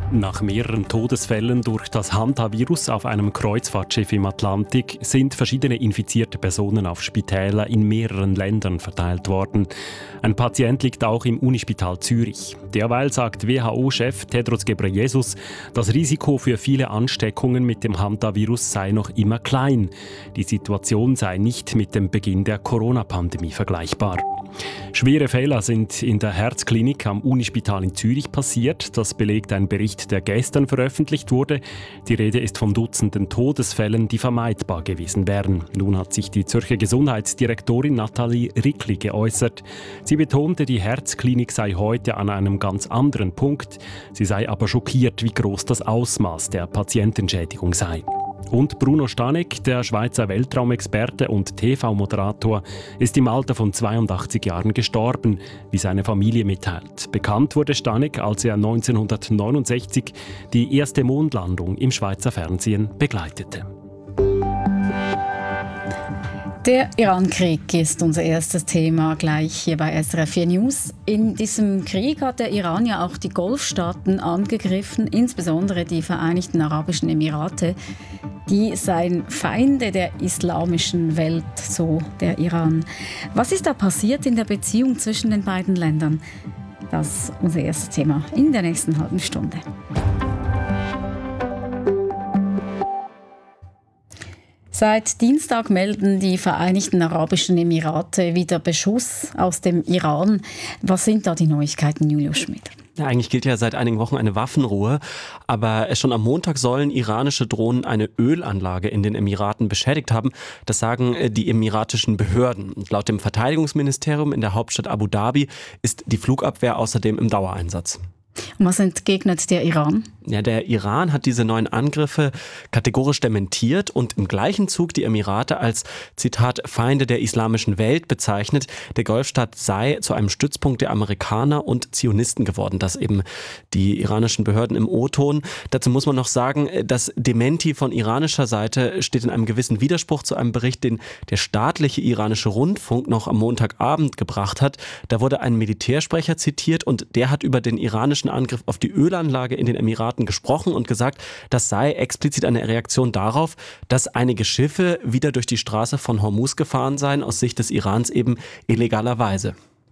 Nach mehreren Todesfällen durch das Hantavirus auf einem Kreuzfahrtschiff im Atlantik sind verschiedene infizierte Personen auf Spitäler in mehreren Ländern verteilt worden. Ein Patient liegt auch im Unispital Zürich. Derweil sagt WHO-Chef Tedros Ghebreyesus, das Risiko für viele Ansteckungen mit dem Hantavirus sei noch immer klein. Die Situation sei nicht mit dem Beginn der Corona-Pandemie vergleichbar. Schwere Fehler sind in der Herzklinik am Unispital in Zürich passiert. Das belegt ein Bericht, der gestern veröffentlicht wurde. Die Rede ist von Dutzenden Todesfällen, die vermeidbar gewesen wären. Nun hat sich die Zürcher Gesundheitsdirektorin Nathalie Rickli geäußert. Sie betonte, die Herzklinik sei heute an einem ganz anderen Punkt. Sie sei aber schockiert, wie groß das Ausmaß der Patientenschädigung sei. Und Bruno Stanek, der Schweizer Weltraumexperte und TV-Moderator, ist im Alter von 82 Jahren gestorben, wie seine Familie mitteilt. Bekannt wurde Stanek, als er 1969 die erste Mondlandung im Schweizer Fernsehen begleitete. Der Iran-Krieg ist unser erstes Thema gleich hier bei SRF 4 News. In diesem Krieg hat der Iran ja auch die Golfstaaten angegriffen, insbesondere die Vereinigten Arabischen Emirate. Die seien Feinde der islamischen Welt, so der Iran. Was ist da passiert in der Beziehung zwischen den beiden Ländern? Das ist unser erstes Thema in der nächsten halben Stunde. Seit Dienstag melden die Vereinigten Arabischen Emirate wieder Beschuss aus dem Iran. Was sind da die Neuigkeiten, Julius Schmidt? Ja, eigentlich gilt ja seit einigen Wochen eine Waffenruhe, aber schon am Montag sollen iranische Drohnen eine Ölanlage in den Emiraten beschädigt haben. Das sagen die emiratischen Behörden. Und laut dem Verteidigungsministerium in der Hauptstadt Abu Dhabi ist die Flugabwehr außerdem im Dauereinsatz. Und was entgegnet der Iran? Ja, der Iran hat diese neuen Angriffe kategorisch dementiert und im gleichen Zug die Emirate als, Zitat, Feinde der islamischen Welt bezeichnet. Der Golfstaat sei zu einem Stützpunkt der Amerikaner und Zionisten geworden. Das eben die iranischen Behörden im O-Ton. Dazu muss man noch sagen, das Dementi von iranischer Seite steht in einem gewissen Widerspruch zu einem Bericht, den der staatliche iranische Rundfunk noch am Montagabend gebracht hat. Da wurde ein Militärsprecher zitiert und der hat über den iranischen Angriff auf die Ölanlage in den Emiraten gesprochen und gesagt, das sei explizit eine Reaktion darauf, dass einige Schiffe wieder durch die Straße von Hormuz gefahren seien, aus Sicht des Irans eben illegalerweise.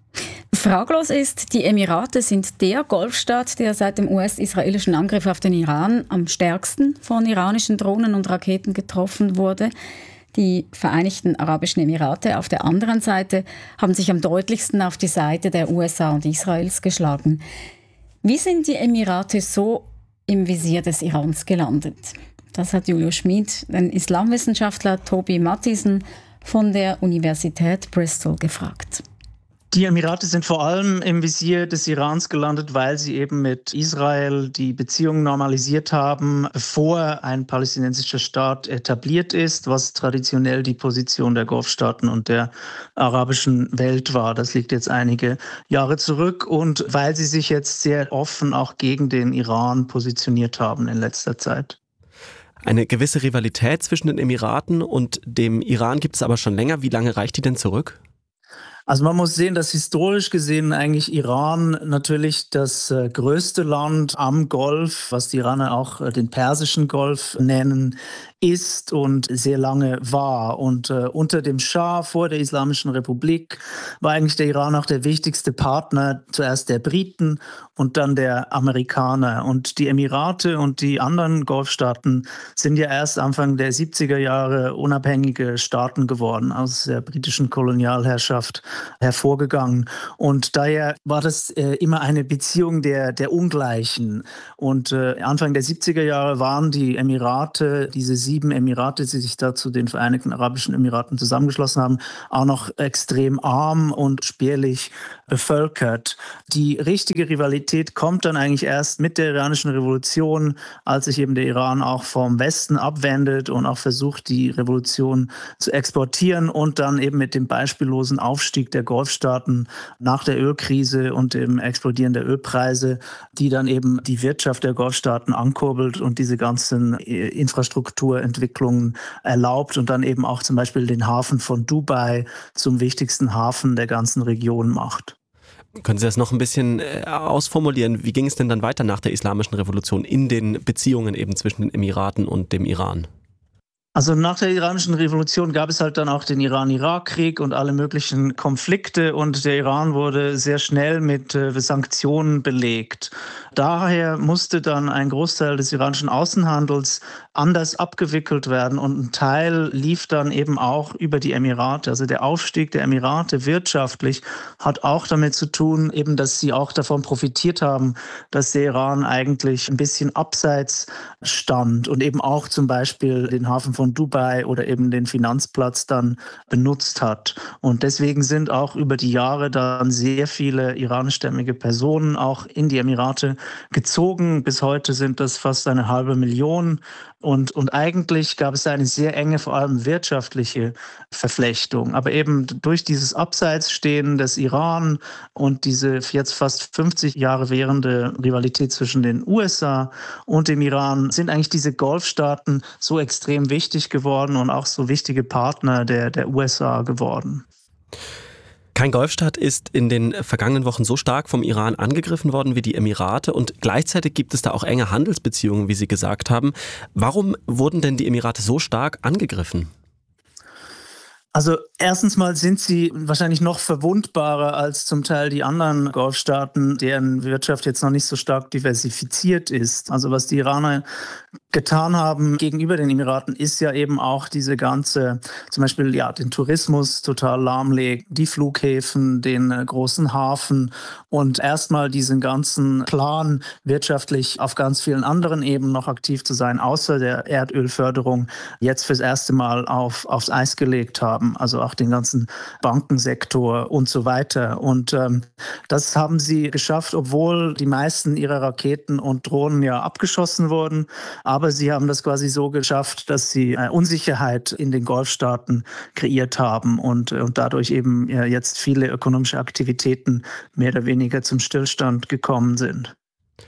Fraglos ist, die Emirate sind der Golfstaat, der seit dem US-israelischen Angriff auf den Iran am stärksten von iranischen Drohnen und Raketen getroffen wurde. Die Vereinigten Arabischen Emirate auf der anderen Seite haben sich am deutlichsten auf die Seite der USA und Israels geschlagen. Wie sind die Emirate so im Visier des Irans gelandet? Das hat Julius Schmid, den Islamwissenschaftler Tobi Matthiesen von der Universität Bristol, gefragt. Die Emirate sind vor allem im Visier des Irans gelandet, weil sie eben mit Israel die Beziehungen normalisiert haben, bevor ein palästinensischer Staat etabliert ist, was traditionell die Position der Golfstaaten und der arabischen Welt war. Das liegt jetzt einige Jahre zurück und weil sie sich jetzt sehr offen auch gegen den Iran positioniert haben in letzter Zeit. Eine gewisse Rivalität zwischen den Emiraten und dem Iran gibt es aber schon länger. Wie lange reicht die denn zurück? Also man muss sehen, dass historisch gesehen eigentlich Iran natürlich das größte Land am Golf, was die Iraner auch den Persischen Golf nennen, ist und sehr lange war. Und unter dem Schah vor der Islamischen Republik war eigentlich der Iran auch der wichtigste Partner, zuerst der Briten und dann der Amerikaner. Und die Emirate und die anderen Golfstaaten sind ja erst Anfang der 70er Jahre unabhängige Staaten geworden, aus der britischen Kolonialherrschaft hervorgegangen. Und daher war das immer eine Beziehung der Ungleichen. Und Anfang der 70er Jahre waren die Emirate, diese 7 Emirate, die sich da zu den Vereinigten Arabischen Emiraten zusammengeschlossen haben, auch noch extrem arm und spärlich bevölkert. Die richtige Rivalität kommt dann eigentlich erst mit der iranischen Revolution, als sich eben der Iran auch vom Westen abwendet und auch versucht, die Revolution zu exportieren und dann eben mit dem beispiellosen Aufstieg der Golfstaaten nach der Ölkrise und dem Explodieren der Ölpreise, die dann eben die Wirtschaft der Golfstaaten ankurbelt und diese ganzen Infrastrukturentwicklungen erlaubt und dann eben auch zum Beispiel den Hafen von Dubai zum wichtigsten Hafen der ganzen Region macht. Können Sie das noch ein bisschen ausformulieren? Wie ging es denn dann weiter nach der Islamischen Revolution in den Beziehungen eben zwischen den Emiraten und dem Iran? Also nach der Iranischen Revolution gab es halt dann auch den Iran-Irak-Krieg und alle möglichen Konflikte und der Iran wurde sehr schnell mit Sanktionen belegt. Daher musste dann ein Großteil des iranischen Außenhandels anders abgewickelt werden und ein Teil lief dann eben auch über die Emirate. Also der Aufstieg der Emirate wirtschaftlich hat auch damit zu tun, eben, dass sie auch davon profitiert haben, dass der Iran eigentlich ein bisschen abseits stand und eben auch zum Beispiel den Hafen von Dubai oder eben den Finanzplatz dann benutzt hat. Und deswegen sind auch über die Jahre dann sehr viele iranischstämmige Personen auch in die Emirate gezogen. Bis heute sind das fast 500.000. Und eigentlich gab es eine sehr enge, vor allem wirtschaftliche Verflechtung. Aber eben durch dieses Abseitsstehen des Iran und diese jetzt fast 50 Jahre währende Rivalität zwischen den USA und dem Iran sind eigentlich diese Golfstaaten so extrem wichtig geworden und auch so wichtige Partner der USA geworden. Kein Golfstaat ist in den vergangenen Wochen so stark vom Iran angegriffen worden wie die Emirate und gleichzeitig gibt es da auch enge Handelsbeziehungen, wie Sie gesagt haben. Warum wurden denn die Emirate so stark angegriffen? Also erstens mal sind sie wahrscheinlich noch verwundbarer als zum Teil die anderen Golfstaaten, deren Wirtschaft jetzt noch nicht so stark diversifiziert ist. Also was die Iraner getan haben gegenüber den Emiraten, ist ja eben auch diese ganze, zum Beispiel den Tourismus total lahmlegen, die Flughäfen, den großen Hafen und erstmal diesen ganzen Plan, wirtschaftlich auf ganz vielen anderen Ebenen noch aktiv zu sein, außer der Erdölförderung, jetzt fürs erste Mal aufs Eis gelegt haben. Also auch den ganzen Bankensektor und so weiter. Und das haben sie geschafft, obwohl die meisten ihrer Raketen und Drohnen ja abgeschossen wurden. Aber sie haben das quasi so geschafft, dass sie Unsicherheit in den Golfstaaten kreiert haben und dadurch eben jetzt viele ökonomische Aktivitäten mehr oder weniger zum Stillstand gekommen sind.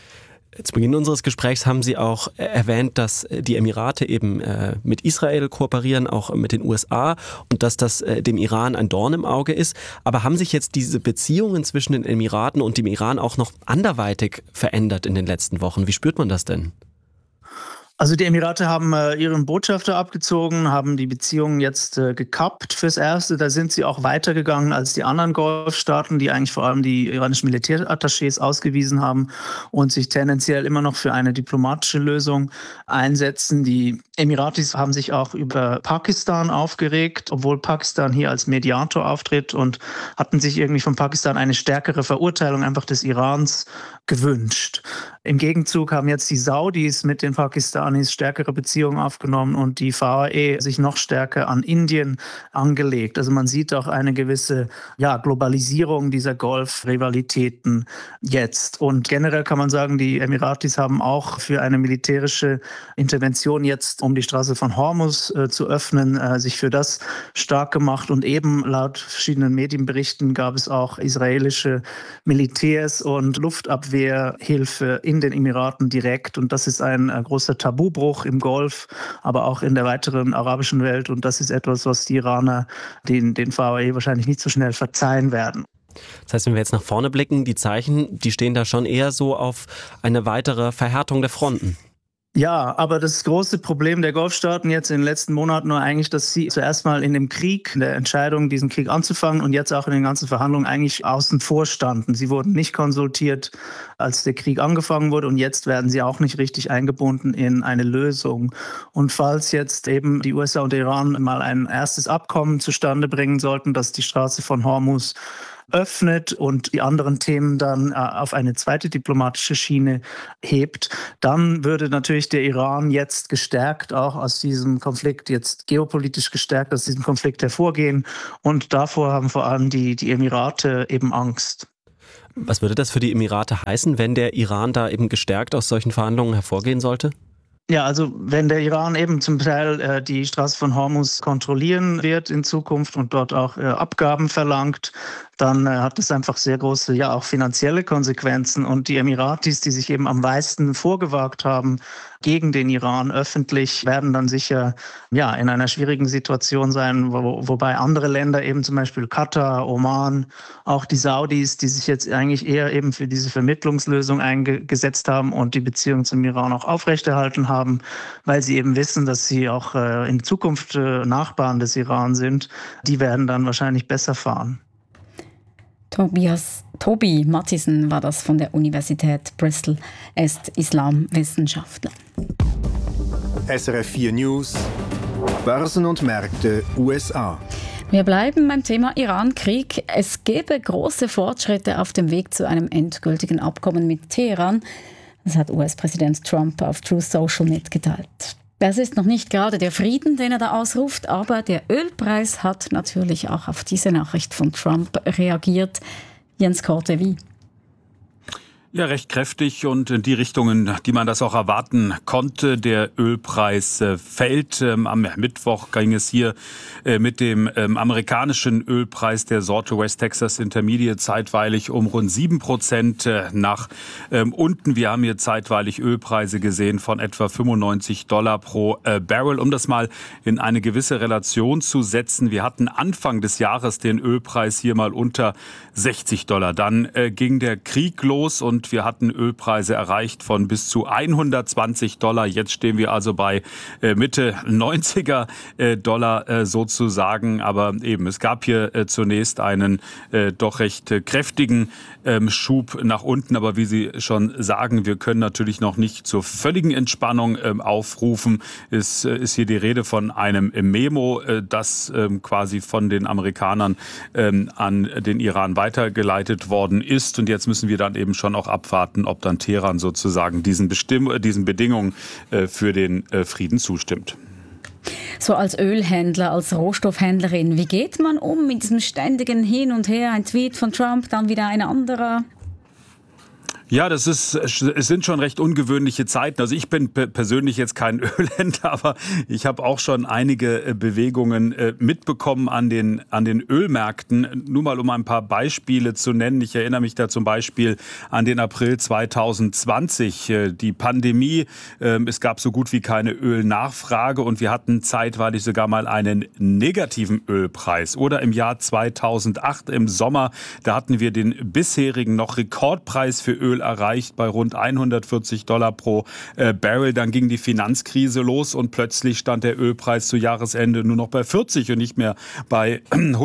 Zu Beginn unseres Gesprächs haben Sie auch erwähnt, dass die Emirate eben mit Israel kooperieren, auch mit den USA und dass das dem Iran ein Dorn im Auge ist. Aber haben sich jetzt diese Beziehungen zwischen den Emiraten und dem Iran auch noch anderweitig verändert in den letzten Wochen? Wie spürt man das denn? Also die Emirate haben ihren Botschafter abgezogen, haben die Beziehungen jetzt gekappt fürs Erste. Da sind sie auch weitergegangen als die anderen Golfstaaten, die eigentlich vor allem die iranischen Militärattachés ausgewiesen haben und sich tendenziell immer noch für eine diplomatische Lösung einsetzen. Die Emiratis haben sich auch über Pakistan aufgeregt, obwohl Pakistan hier als Mediator auftritt und hatten sich irgendwie von Pakistan eine stärkere Verurteilung einfach des Irans gewünscht. Im Gegenzug haben jetzt die Saudis mit den Pakistanis stärkere Beziehungen aufgenommen und die VAE sich noch stärker an Indien angelegt. Also man sieht auch eine gewisse Globalisierung dieser Golf-Rivalitäten jetzt. Und generell kann man sagen, die Emiratis haben auch für eine militärische Intervention jetzt, um die Straße von Hormuz zu öffnen, sich für das stark gemacht. Und eben laut verschiedenen Medienberichten gab es auch israelische Militärs und Luftabwehrhilfe in den Emiraten direkt. Und das ist ein großer Tabubruch im Golf, aber auch in der weiteren arabischen Welt. Und das ist etwas, was die Iraner den VAE wahrscheinlich nicht so schnell verzeihen werden. Das heißt, wenn wir jetzt nach vorne blicken, die Zeichen, die stehen da schon eher so auf eine weitere Verhärtung der Fronten. Ja, aber das große Problem der Golfstaaten jetzt in den letzten Monaten war eigentlich, dass sie zuerst mal in dem Krieg, in der Entscheidung, diesen Krieg anzufangen und jetzt auch in den ganzen Verhandlungen eigentlich außen vor standen. Sie wurden nicht konsultiert, als der Krieg angefangen wurde und jetzt werden sie auch nicht richtig eingebunden in eine Lösung. Und falls jetzt eben die USA und der Iran mal ein erstes Abkommen zustande bringen sollten, dass die Straße von Hormuz öffnet und die anderen Themen dann auf eine zweite diplomatische Schiene hebt, dann würde natürlich der Iran jetzt gestärkt auch aus diesem Konflikt, jetzt geopolitisch gestärkt aus diesem Konflikt hervorgehen. Und davor haben vor allem die Emirate eben Angst. Was würde das für die Emirate heißen, wenn der Iran da eben gestärkt aus solchen Verhandlungen hervorgehen sollte? Ja, also wenn der Iran eben zum Teil die Straße von Hormuz kontrollieren wird in Zukunft und dort auch Abgaben verlangt, dann hat es einfach sehr große, ja auch finanzielle Konsequenzen. Und die Emiratis, die sich eben am meisten vorgewagt haben gegen den Iran öffentlich, werden dann sicher ja in einer schwierigen Situation sein, wobei andere Länder, eben zum Beispiel Katar, Oman, auch die Saudis, die sich jetzt eigentlich eher eben für diese Vermittlungslösung eingesetzt haben und die Beziehung zum Iran auch aufrechterhalten haben, weil sie eben wissen, dass sie auch in Zukunft Nachbarn des Iran sind, die werden dann wahrscheinlich besser fahren. Tobi Matthiesen war das von der Universität Bristol. Er ist Islamwissenschaftler. SRF 4 News, Börsen und Märkte USA. Wir bleiben beim Thema Iran-Krieg. Es gäbe große Fortschritte auf dem Weg zu einem endgültigen Abkommen mit Teheran. Das hat US-Präsident Trump auf Truth Social mitgeteilt. Das ist noch nicht gerade der Frieden, den er da ausruft, aber der Ölpreis hat natürlich auch auf diese Nachricht von Trump reagiert. Jens Korte, wie? Ja, recht kräftig und in die Richtungen, die man das auch erwarten konnte. Der Ölpreis fällt. Am Mittwoch ging es hier mit dem amerikanischen Ölpreis der Sorte West Texas Intermediate zeitweilig um rund 7% nach unten. Wir haben hier zeitweilig Ölpreise gesehen von etwa $95 pro Barrel. Um das mal in eine gewisse Relation zu setzen, wir hatten Anfang des Jahres den Ölpreis hier mal unter $60. Dann ging der Krieg los und wir hatten Ölpreise erreicht von bis zu $120. Jetzt stehen wir also bei Mitte 90er Dollar sozusagen. Aber eben, es gab hier zunächst einen doch recht kräftigen Schub nach unten. Aber wie Sie schon sagen, wir können natürlich noch nicht zur völligen Entspannung aufrufen. Es ist hier die Rede von einem Memo, das quasi von den Amerikanern an den Iran weitergeleitet worden ist. Und jetzt müssen wir dann eben schon auch abwarten, ob dann Teheran sozusagen diesen Bedingungen für den Frieden zustimmt. So als Ölhändler, als Rohstoffhändlerin, wie geht man um mit diesem ständigen Hin und Her? Ein Tweet von Trump, dann wieder ein anderer. Ja, es sind schon recht ungewöhnliche Zeiten. Also ich bin persönlich jetzt kein Ölhändler, aber ich habe auch schon einige Bewegungen mitbekommen an den Ölmärkten. Nur mal um ein paar Beispiele zu nennen. Ich erinnere mich da zum Beispiel an den April 2020, die Pandemie. Es gab so gut wie keine Ölnachfrage und wir hatten zeitweilig sogar mal einen negativen Ölpreis. Oder im Jahr 2008 im Sommer, da hatten wir den bisherigen noch Rekordpreis für Öl erreicht bei rund $140 pro Barrel. Dann ging die Finanzkrise los und plötzlich stand der Ölpreis zu Jahresende nur noch bei 40 und nicht mehr bei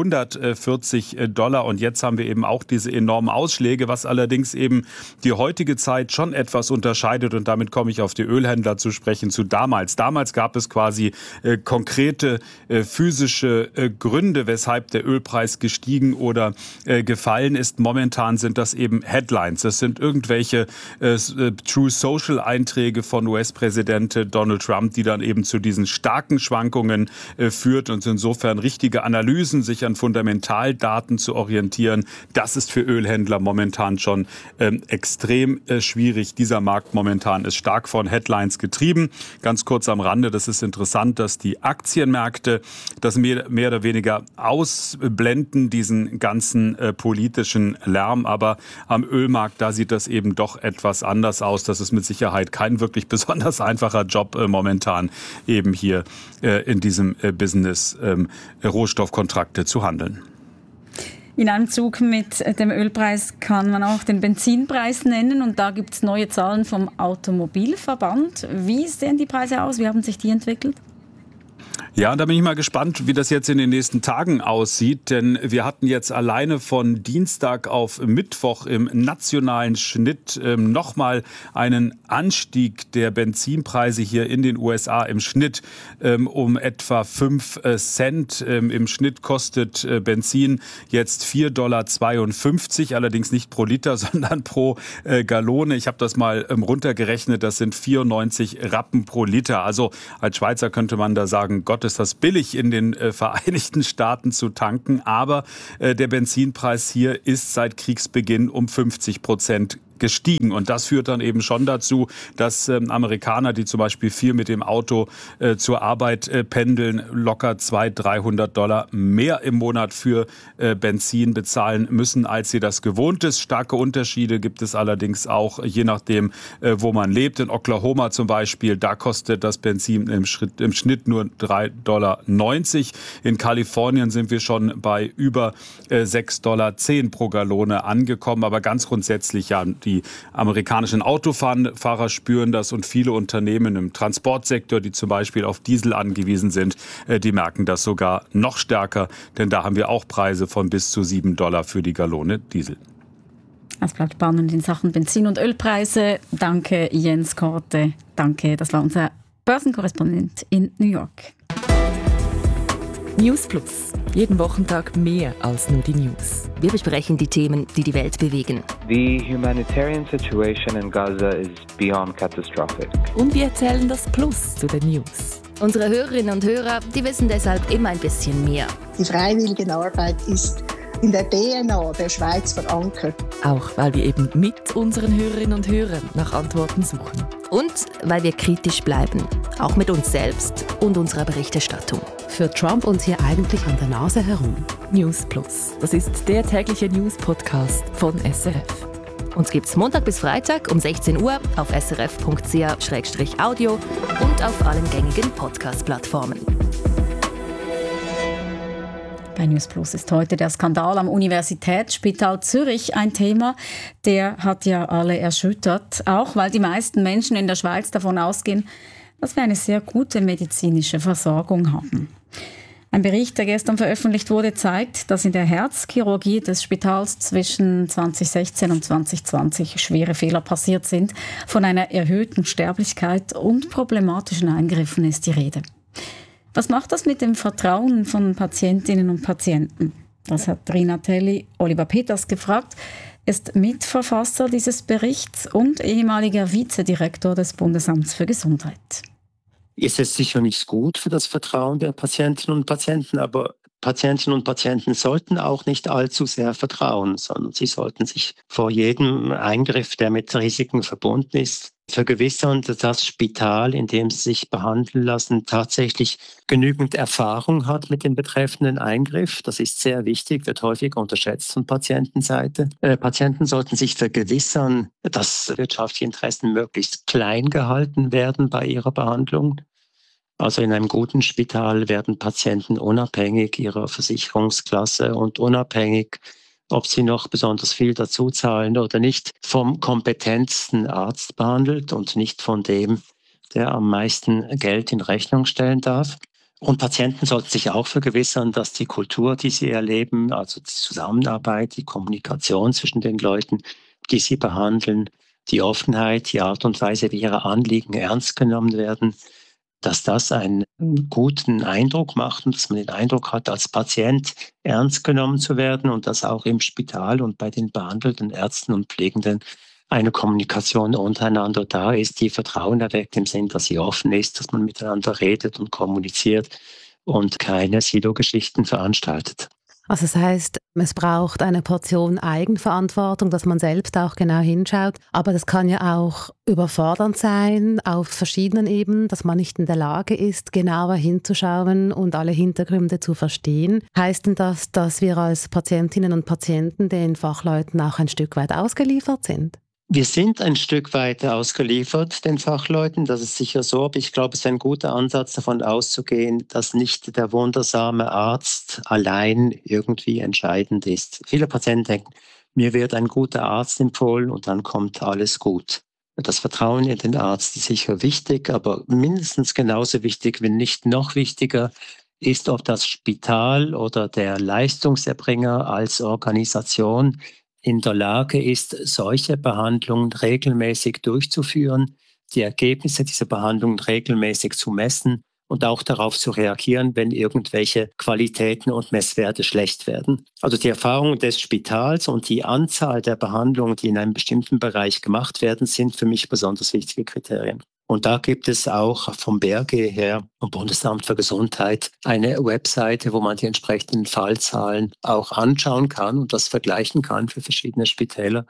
$140. Und jetzt haben wir eben auch diese enormen Ausschläge, was allerdings eben die heutige Zeit schon etwas unterscheidet. Und damit komme ich auf die Ölhändler zu sprechen zu damals. Damals gab es quasi konkrete physische Gründe, weshalb der Ölpreis gestiegen oder gefallen ist. Momentan sind das eben Headlines. Das sind irgendwelche True Social Einträge von US-Präsident Donald Trump, die dann eben zu diesen starken Schwankungen führt und insofern richtige Analysen, sich an Fundamentaldaten zu orientieren. Das ist für Ölhändler momentan schon extrem schwierig. Dieser Markt momentan ist stark von Headlines getrieben. Ganz kurz am Rande, das ist interessant, dass die Aktienmärkte das mehr oder weniger ausblenden, diesen ganzen politischen Lärm. Aber am Ölmarkt, da sieht das eben doch etwas anders aus. Das ist mit Sicherheit kein wirklich besonders einfacher Job momentan eben hier in diesem Business Rohstoffkontrakte zu handeln. In einem Zug mit dem Ölpreis kann man auch den Benzinpreis nennen und da gibt es neue Zahlen vom Automobilverband. Wie sehen die Preise aus? Wie haben sich die entwickelt? Ja, da bin ich mal gespannt, wie das jetzt in den nächsten Tagen aussieht, denn wir hatten jetzt alleine von Dienstag auf Mittwoch im nationalen Schnitt nochmal einen Anstieg der Benzinpreise hier in den USA im Schnitt um etwa 5 Cent. Im Schnitt kostet Benzin jetzt $4,52, allerdings nicht pro Liter, sondern pro Gallone. Ich habe das mal runtergerechnet, das sind 94 Rappen pro Liter. Also als Schweizer könnte man da sagen, Gott, ist das billig in den Vereinigten Staaten zu tanken. Aber der Benzinpreis hier ist seit Kriegsbeginn um 50% gestiegen. Und das führt dann eben schon dazu, dass Amerikaner, die zum Beispiel viel mit dem Auto zur Arbeit pendeln, locker $200-300 mehr im Monat für Benzin bezahlen müssen, als sie das gewohnt ist. Starke Unterschiede gibt es allerdings auch, je nachdem, wo man lebt. In Oklahoma zum Beispiel, da kostet das Benzin im Schnitt nur $3,90. In Kalifornien sind wir schon bei über $6,10 pro Gallone angekommen. Aber ganz grundsätzlich, ja, die amerikanischen Autofahrer spüren das und viele Unternehmen im Transportsektor, die zum Beispiel auf Diesel angewiesen sind, die merken das sogar noch stärker, denn da haben wir auch Preise von bis zu $7 für die Gallone Diesel. Es bleibt spannend in Sachen Benzin- und Ölpreise. Danke, Jens Korte. Danke, das war unser Börsenkorrespondent in New York. News Plus. Jeden Wochentag mehr als nur die News. Wir besprechen die Themen, die die Welt bewegen. The humanitarian situation in Gaza is beyond catastrophic. Und wir erzählen das Plus zu den News. Unsere Hörerinnen und Hörer, die wissen deshalb immer ein bisschen mehr. Die Freiwilligenarbeit ist in der DNA der Schweiz verankert. Auch weil wir eben mit unseren Hörerinnen und Hörern nach Antworten suchen. Und weil wir kritisch bleiben, auch mit uns selbst und unserer Berichterstattung. Führt Trump uns hier eigentlich an der Nase herum? News Plus, das ist der tägliche News-Podcast von SRF. Uns gibt's Montag bis Freitag um 16 Uhr auf srf.ch/audio und auf allen gängigen Podcast-Plattformen. Bei News Plus ist heute der Skandal am Universitätsspital Zürich ein Thema. Der hat ja alle erschüttert, auch weil die meisten Menschen in der Schweiz davon ausgehen, dass wir eine sehr gute medizinische Versorgung haben. Ein Bericht, der gestern veröffentlicht wurde, zeigt, dass in der Herzchirurgie des Spitals zwischen 2016 und 2020 schwere Fehler passiert sind. Von einer erhöhten Sterblichkeit und problematischen Eingriffen ist die Rede. Was macht das mit dem Vertrauen von Patientinnen und Patienten? Das hat Rina Telli Oliver Peters gefragt, ist Mitverfasser dieses Berichts und ehemaliger Vizedirektor des Bundesamts für Gesundheit. Es ist sicher nicht gut für das Vertrauen der Patientinnen und Patienten, aber Patientinnen und Patienten sollten auch nicht allzu sehr vertrauen, sondern sie sollten sich vor jedem Eingriff, der mit Risiken verbunden ist, vergewissern, dass das Spital, in dem sie sich behandeln lassen, tatsächlich genügend Erfahrung hat mit dem betreffenden Eingriff. Das ist sehr wichtig, wird häufig unterschätzt von Patientenseite. Patienten sollten sich vergewissern, dass wirtschaftliche Interessen möglichst klein gehalten werden bei ihrer Behandlung. Also in einem guten Spital werden Patienten unabhängig ihrer Versicherungsklasse und unabhängig, ob sie noch besonders viel dazu zahlen oder nicht, vom kompetentsten Arzt behandelt und nicht von dem, der am meisten Geld in Rechnung stellen darf. Und Patienten sollten sich auch vergewissern, dass die Kultur, die sie erleben, also die Zusammenarbeit, die Kommunikation zwischen den Leuten, die sie behandeln, die Offenheit, die Art und Weise, wie ihre Anliegen ernst genommen werden, dass das einen guten Eindruck macht und dass man den Eindruck hat, als Patient ernst genommen zu werden und dass auch im Spital und bei den behandelten Ärzten und Pflegenden eine Kommunikation untereinander da ist, die Vertrauen erweckt im Sinn, dass sie offen ist, dass man miteinander redet und kommuniziert und keine Silo-Geschichten veranstaltet. Also das heißt, es braucht eine Portion Eigenverantwortung, dass man selbst auch genau hinschaut. Aber das kann ja auch überfordernd sein auf verschiedenen Ebenen, dass man nicht in der Lage ist, genauer hinzuschauen und alle Hintergründe zu verstehen. Heißt denn das, dass wir als Patientinnen und Patienten den Fachleuten auch ein Stück weit ausgeliefert sind? Wir sind ein Stück weit ausgeliefert den Fachleuten, das ist sicher so, aber ich glaube, es ist ein guter Ansatz, davon auszugehen, dass nicht der wundersame Arzt allein irgendwie entscheidend ist. Viele Patienten denken, mir wird ein guter Arzt empfohlen und dann kommt alles gut. Das Vertrauen in den Arzt ist sicher wichtig, aber mindestens genauso wichtig, wenn nicht noch wichtiger, ist, ob das Spital oder der Leistungserbringer als Organisation in der Lage ist, solche Behandlungen regelmäßig durchzuführen, die Ergebnisse dieser Behandlungen regelmäßig zu messen und auch darauf zu reagieren, wenn irgendwelche Qualitäten und Messwerte schlecht werden. Also die Erfahrung des Spitals und die Anzahl der Behandlungen, die in einem bestimmten Bereich gemacht werden, sind für mich besonders wichtige Kriterien. Und da gibt es auch vom BRG her, vom Bundesamt für Gesundheit, eine Webseite, wo man die entsprechenden Fallzahlen auch anschauen kann und das vergleichen kann für verschiedene Spitäler.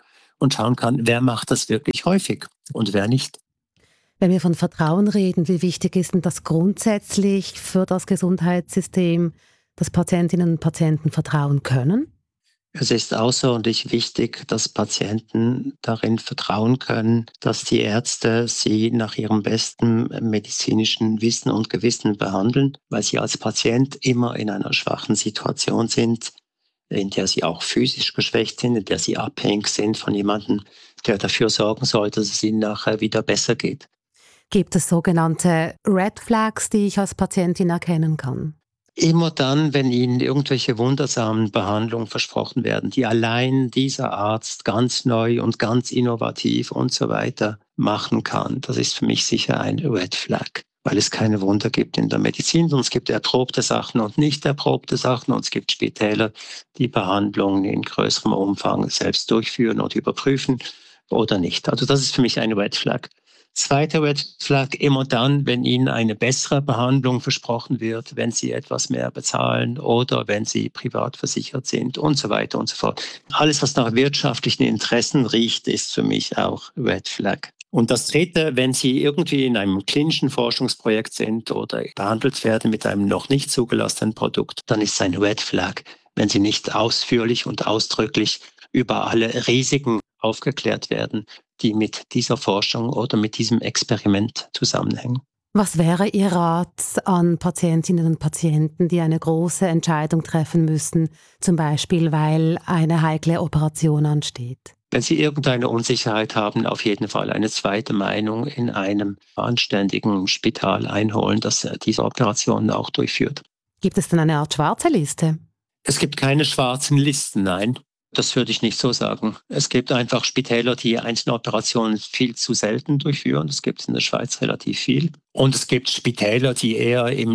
und schauen kann, wer macht das wirklich häufig und wer nicht. Wenn wir von Vertrauen reden, wie wichtig ist denn das grundsätzlich für das Gesundheitssystem, dass Patientinnen und Patienten vertrauen können? Es ist außerordentlich wichtig, dass Patienten darin vertrauen können, dass die Ärzte sie nach ihrem besten medizinischen Wissen und Gewissen behandeln, weil sie als Patient immer in einer schwachen Situation sind, in der sie auch physisch geschwächt sind, in der sie abhängig sind von jemandem, der dafür sorgen soll, dass es ihnen nachher wieder besser geht. Gibt es sogenannte Red Flags, die ich als Patientin erkennen kann? Immer dann, wenn Ihnen irgendwelche wundersamen Behandlungen versprochen werden, die allein dieser Arzt ganz neu und ganz innovativ und so weiter machen kann, das ist für mich sicher ein Red Flag, weil es keine Wunder gibt in der Medizin. Und es gibt erprobte Sachen und nicht erprobte Sachen. Und es gibt Spitäler, die Behandlungen in größerem Umfang selbst durchführen oder überprüfen oder nicht. Also das ist für mich ein Red Flag. Zweiter Red Flag, immer dann, wenn Ihnen eine bessere Behandlung versprochen wird, wenn Sie etwas mehr bezahlen oder wenn Sie privat versichert sind und so weiter und so fort. Alles, was nach wirtschaftlichen Interessen riecht, ist für mich auch Red Flag. Und das Dritte, wenn Sie irgendwie in einem klinischen Forschungsprojekt sind oder behandelt werden mit einem noch nicht zugelassenen Produkt, dann ist es ein Red Flag, wenn Sie nicht ausführlich und ausdrücklich über alle Risiken aufgeklärt werden, die mit dieser Forschung oder mit diesem Experiment zusammenhängen. Was wäre Ihr Rat an Patientinnen und Patienten, die eine große Entscheidung treffen müssen, zum Beispiel weil eine heikle Operation ansteht? Wenn Sie irgendeine Unsicherheit haben, auf jeden Fall eine zweite Meinung in einem anständigen Spital einholen, das diese Operationen auch durchführt. Gibt es denn eine Art schwarze Liste? Es gibt keine schwarzen Listen, nein. Das würde ich nicht so sagen. Es gibt einfach Spitäler, die einzelne Operationen viel zu selten durchführen. Das gibt es in der Schweiz relativ viel. Und es gibt Spitäler, die eher im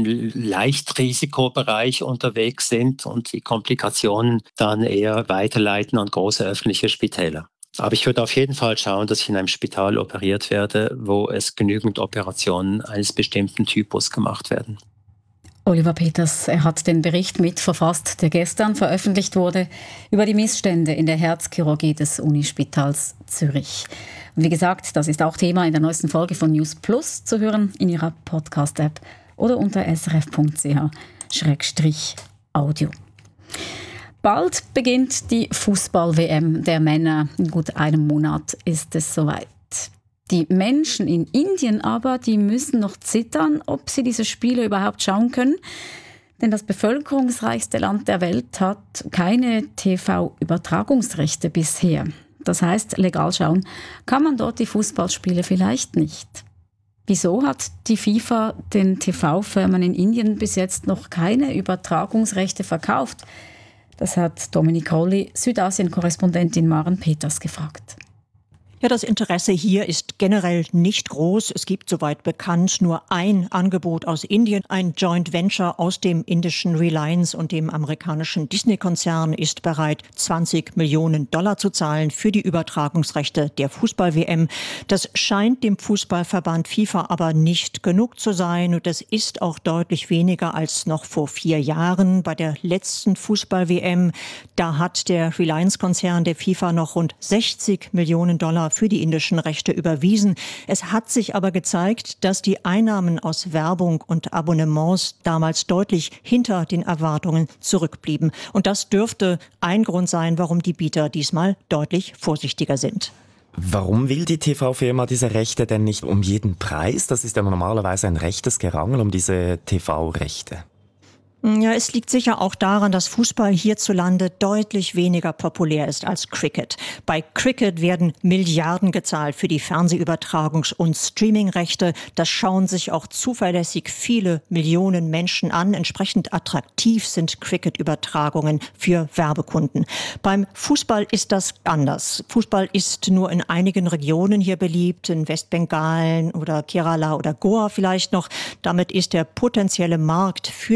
Leichtrisikobereich unterwegs sind und die Komplikationen dann eher weiterleiten an große öffentliche Spitäler. Aber ich würde auf jeden Fall schauen, dass ich in einem Spital operiert werde, wo es genügend Operationen eines bestimmten Typus gemacht werden. Oliver Peters, er hat den Bericht mitverfasst, der gestern veröffentlicht wurde, über die Missstände in der Herzchirurgie des Unispitals Zürich. Und wie gesagt, das ist auch Thema in der neuesten Folge von News Plus zu hören in Ihrer Podcast-App oder unter srf.ch/audio. Bald beginnt die Fußball-WM der Männer. In gut einem Monat ist es soweit. Die Menschen in Indien aber, die müssen noch zittern, ob sie diese Spiele überhaupt schauen können. Denn das bevölkerungsreichste Land der Welt hat keine TV-Übertragungsrechte bisher. Das heißt, legal schauen kann man dort die Fußballspiele vielleicht nicht. Wieso hat die FIFA den TV-Firmen in Indien bis jetzt noch keine Übertragungsrechte verkauft? Das hat Dominique Holly, Südasien-Korrespondentin Maren Peters, gefragt. Ja, das Interesse hier ist generell nicht groß. Es gibt, soweit bekannt, nur ein Angebot aus Indien. Ein Joint Venture aus dem indischen Reliance und dem amerikanischen Disney-Konzern ist bereit, $20 Millionen zu zahlen für die Übertragungsrechte der Fußball-WM. Das scheint dem Fußballverband FIFA aber nicht genug zu sein. Und das ist auch deutlich weniger als noch vor 4 Jahren. Bei der letzten Fußball-WM, da hat der Reliance-Konzern der FIFA noch rund $60 Millionen für die indischen Rechte überwiesen. Es hat sich aber gezeigt, dass die Einnahmen aus Werbung und Abonnements damals deutlich hinter den Erwartungen zurückblieben. Und das dürfte ein Grund sein, warum die Bieter diesmal deutlich vorsichtiger sind. Warum will die TV-Firma diese Rechte denn nicht um jeden Preis? Das ist ja normalerweise ein rechtes Gerangel um diese TV-Rechte. Ja, es liegt sicher auch daran, dass Fußball hierzulande deutlich weniger populär ist als Cricket. Bei Cricket werden Milliarden gezahlt für die Fernsehübertragungs- und Streamingrechte. Das schauen sich auch zuverlässig viele Millionen Menschen an. Entsprechend attraktiv sind Cricket-Übertragungen für Werbekunden. Beim Fußball ist das anders. Fußball ist nur in einigen Regionen hier beliebt, in Westbengalen oder Kerala oder Goa vielleicht noch. Damit ist der potenzielle Markt für die Übertragung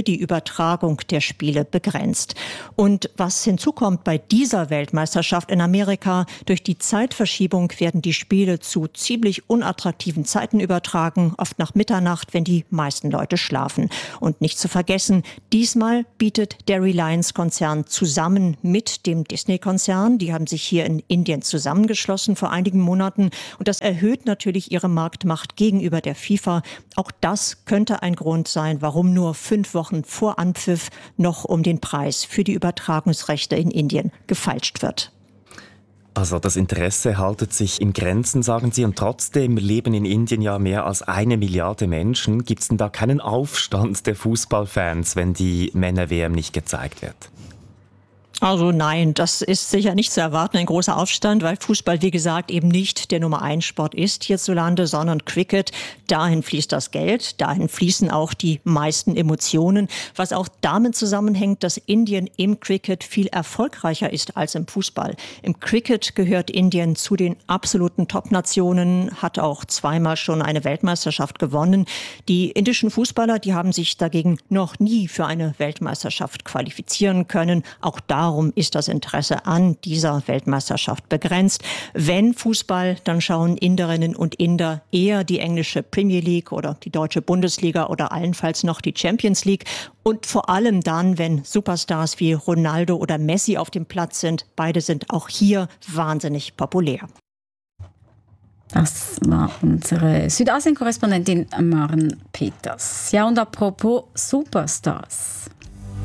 Übertragung der Spiele begrenzt. Und was hinzukommt bei dieser Weltmeisterschaft in Amerika, durch die Zeitverschiebung werden die Spiele zu ziemlich unattraktiven Zeiten übertragen, oft nach Mitternacht, wenn die meisten Leute schlafen. Und nicht zu vergessen, diesmal bietet der Reliance-Konzern zusammen mit dem Disney-Konzern, die haben sich hier in Indien zusammengeschlossen vor einigen Monaten, und das erhöht natürlich ihre Marktmacht gegenüber der FIFA. Auch das könnte ein Grund sein, warum nur 5 Wochen vor Anpfiff noch um den Preis für die Übertragungsrechte in Indien gefeilscht wird. Also das Interesse haltet sich in Grenzen, sagen Sie, und trotzdem leben in Indien ja mehr als 1 Milliarde Menschen. Gibt es denn da keinen Aufstand der Fußballfans, wenn die Männer-WM nicht gezeigt wird? Also nein, das ist sicher nicht zu erwarten, ein großer Aufstand, weil Fußball, wie gesagt, eben nicht der Nummer-1-Sport ist hierzulande, sondern Cricket. Dahin fließt das Geld, dahin fließen auch die meisten Emotionen, was auch damit zusammenhängt, dass Indien im Cricket viel erfolgreicher ist als im Fußball. Im Cricket gehört Indien zu den absoluten Top-Nationen, hat auch 2-mal schon eine Weltmeisterschaft gewonnen. Die indischen Fußballer, die haben sich dagegen noch nie für eine Weltmeisterschaft qualifizieren können. Auch darum ist das Interesse an dieser Weltmeisterschaft begrenzt. Wenn Fußball, dann schauen Inderinnen und Inder eher die englische Premier League oder die deutsche Bundesliga oder allenfalls noch die Champions League. Und vor allem dann, wenn Superstars wie Ronaldo oder Messi auf dem Platz sind. Beide sind auch hier wahnsinnig populär. Das war unsere Südasien-Korrespondentin Maren Peters. Ja, und apropos Superstars.